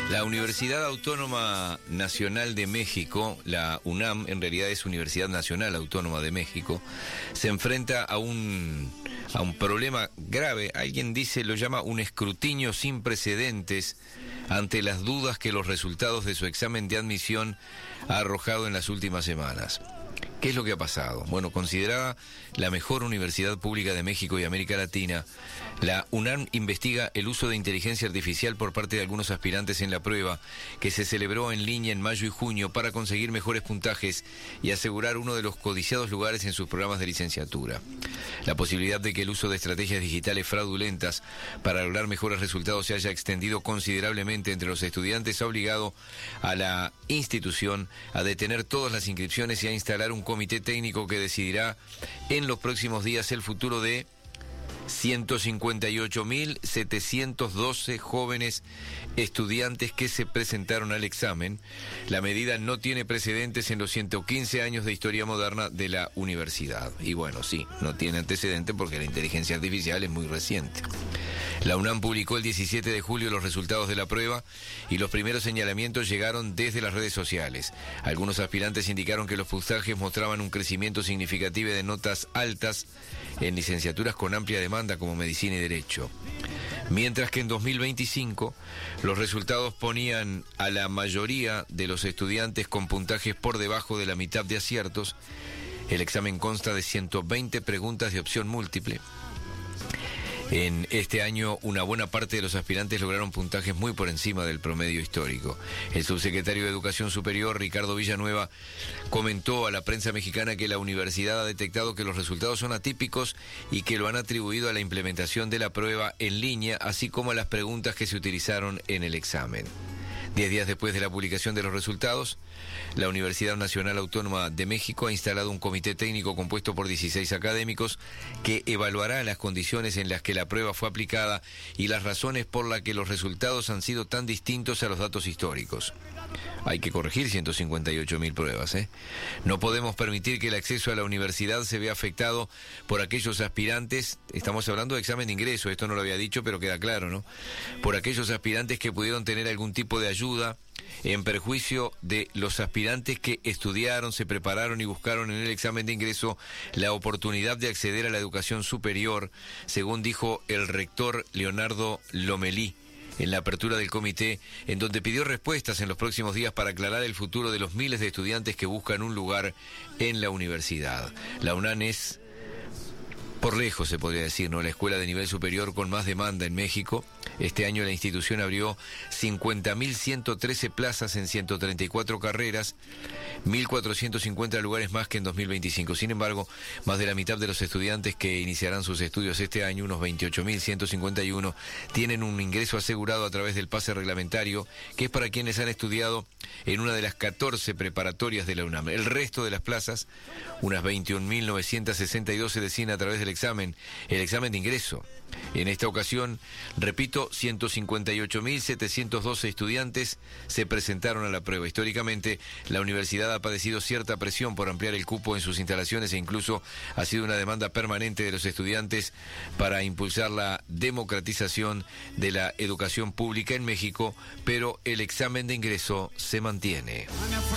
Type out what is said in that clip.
La Universidad Autónoma Nacional de México, la UNAM, en realidad es Universidad Nacional Autónoma de México, se enfrenta a un problema grave. Alguien lo llama un escrutinio sin precedentes ante las dudas que los resultados de su examen de admisión ha arrojado en las últimas semanas. ¿Qué es lo que ha pasado? Bueno, considerada la mejor universidad pública de México y América Latina, la UNAM investiga el uso de inteligencia artificial por parte de algunos aspirantes en la prueba que se celebró en línea en mayo y junio para conseguir mejores puntajes y asegurar uno de los codiciados lugares en sus programas de licenciatura. La posibilidad de que el uso de estrategias digitales fraudulentas para lograr mejores resultados se haya extendido considerablemente entre los estudiantes ha obligado a la institución a detener todas las inscripciones y a instalar un comité técnico que decidirá en los próximos días el futuro de 158.712 jóvenes estudiantes que se presentaron al examen. La medida no tiene precedentes en los 115 años de historia moderna de la universidad. Y bueno, sí, no tiene antecedente porque la inteligencia artificial es muy reciente. La UNAM publicó el 17 de julio los resultados de la prueba y los primeros señalamientos llegaron desde las redes sociales. Algunos aspirantes indicaron que los puntajes mostraban un crecimiento significativo de notas altas en licenciaturas con amplia demanda como medicina y derecho. Mientras que en 2025 los resultados ponían a la mayoría de los estudiantes con puntajes por debajo de la mitad de aciertos. El examen consta de 120 preguntas de opción múltiple. En este año, una buena parte de los aspirantes lograron puntajes muy por encima del promedio histórico. El subsecretario de Educación Superior, Ricardo Villanueva, comentó a la prensa mexicana que la universidad ha detectado que los resultados son atípicos y que lo han atribuido a la implementación de la prueba en línea, así como a las preguntas que se utilizaron en el examen. 10 días después de la publicación de los resultados, la Universidad Nacional Autónoma de México ha instalado un comité técnico compuesto por 16 académicos que evaluará las condiciones en las que la prueba fue aplicada y las razones por las que los resultados han sido tan distintos a los datos históricos. Hay que corregir 158.000 pruebas, ¿eh? No podemos permitir que el acceso a la universidad se vea afectado por aquellos aspirantes, estamos hablando de examen de ingreso, esto no lo había dicho, pero queda claro, ¿no? Por aquellos aspirantes que pudieron tener algún tipo de ayuda en perjuicio de los aspirantes que estudiaron, se prepararon y buscaron en el examen de ingreso la oportunidad de acceder a la educación superior, según dijo el rector Leonardo Lomelí en la apertura del comité, en donde pidió respuestas en los próximos días para aclarar el futuro de los miles de estudiantes que buscan un lugar en la universidad. La UNAM es, por lejos se podría decir, ¿no?, la escuela de nivel superior con más demanda en México. Este año la institución abrió 50.113 plazas en 134 carreras, 1.450 lugares más que en 2025. Sin embargo, más de la mitad de los estudiantes que iniciarán sus estudios este año, unos 28.151, tienen un ingreso asegurado a través del pase reglamentario, que es para quienes han estudiado en una de las 14 preparatorias de la UNAM. El resto de las plazas, unas 21.962, se designa a través del examen, el examen de ingreso. En esta ocasión, repito, 158.712 estudiantes se presentaron a la prueba. Históricamente, la universidad ha padecido cierta presión por ampliar el cupo en sus instalaciones e incluso ha sido una demanda permanente de los estudiantes para impulsar la democratización de la educación pública en México, pero el examen de ingreso se mantiene.